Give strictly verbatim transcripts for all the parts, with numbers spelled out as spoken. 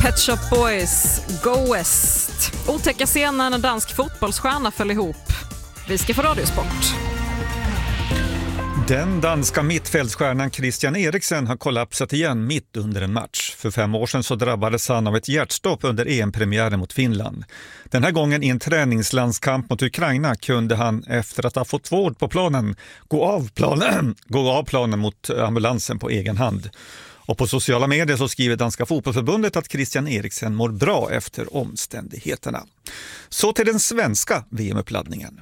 Pet Shop Boys, Go West. Otäcka scener när dansk fotbollsstjärna föll ihop. Vi ska få Radiosport. Den danska mittfältsstjärnan Christian Eriksen har kollapsat igen mitt under en match. För fem år sedan så drabbades han av ett hjärtstopp under E M-premiären mot Finland. Den här gången i en träningslandskamp mot Ukraina kunde han efter att ha fått vård på planen gå av planen, gå av planen mot ambulansen på egen hand. Och på sociala medier så skriver Danska fotbollsförbundet att Christian Eriksen mår bra efter omständigheterna. Så till den svenska V M-uppladdningen.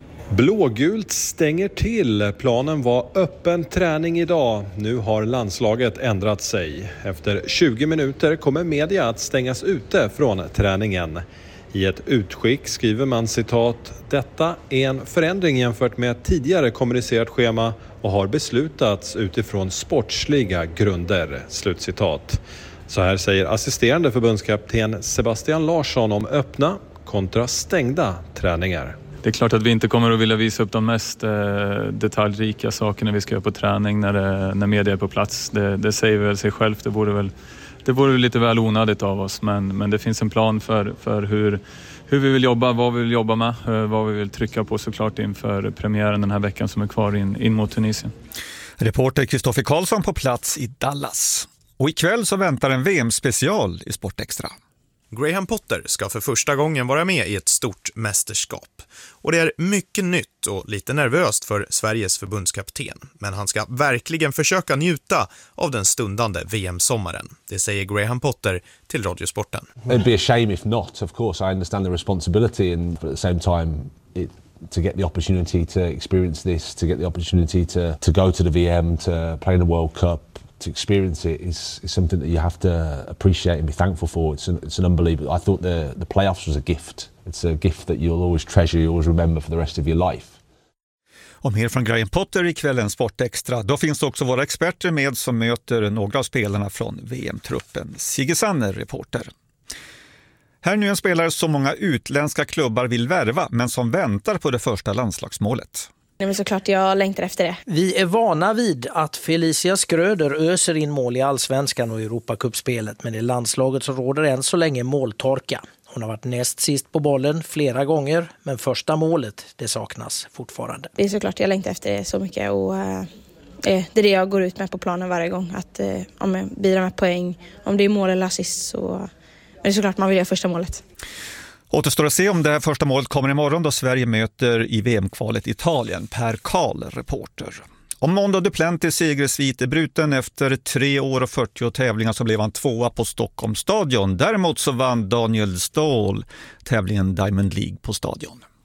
Blågult stänger till. Planen var öppen träning idag. Nu har landslaget ändrat sig. Efter tjugo minuter kommer media att stängas ute från träningen. I ett utskick skriver man citat: detta är en förändring jämfört med ett tidigare kommunicerat schema och har beslutats utifrån sportsliga grunder. Slutcitat. Så här säger assisterande förbundskapten Sebastian Larsson om öppna kontra stängda träningar. Det är klart att vi inte kommer att vilja visa upp de mest eh, detaljrika sakerna vi ska göra på träning när, det, när media är på plats. Det, det säger väl sig självt. Det vore väl det vore lite väl onödigt av oss. Men, men det finns en plan för, för hur, hur vi vill jobba, vad vi vill jobba med, vad vi vill trycka på såklart inför premiären den här veckan som är kvar in, in mot Tunisien. Reporter Kristoffer Karlsson på plats i Dallas. Och ikväll så väntar en V M-special i Sportextra. Graham Potter ska för första gången vara med i ett stort mästerskap. Och det är mycket nytt och lite nervöst för Sveriges förbundskapten. Men han ska verkligen försöka njuta av den stundande V M-sommaren. Det säger Graham Potter till Radiosporten. It'd be a shame if not. Of course, I understand the responsibility and at the same time it, to get the opportunity to experience this, to get the opportunity to, to go to the V M, to play in the World Cup, to experience it is, is something that you have to appreciate and be thankful for. It's an, it's an unbelievable. I thought the, the playoffs was a gift. It's a gift that you'll always treasure, you always remember for the rest of your life. Och mer från Graham Potter i kvällens Sportextra. Då finns också våra experter med som möter några av spelarna från V M-truppen. Sigge Sanner, reporter. Här är nu en spelare som många utländska klubbar vill värva men som väntar på det första landslagsmålet. Nej, men såklart jag längtar efter det. Vi är vana vid att Felicia Skröder öser in mål i Allsvenskan och Europacupspelet, men i landslaget så råder än så länge måltorka. Hon har varit näst sist på bollen flera gånger, men första målet det saknas fortfarande. Det är såklart jag längtar efter det så mycket och äh, det är det jag går ut med på planen varje gång. Att äh, om jag bidrar med poäng, om det är mål eller assist så men det är såklart man vill göra första målet. Återstår att se om det här första målet kommer imorgon då Sverige möter i V M-kvalet Italien. Per Karl, reporter. Om Mondo Duplantis segersvit är bruten efter tre år och fyrtio tävlingar så blev han tvåa på Stockholms stadion. Däremot så vann Daniel Ståhl tävlingen Diamond League på stadion.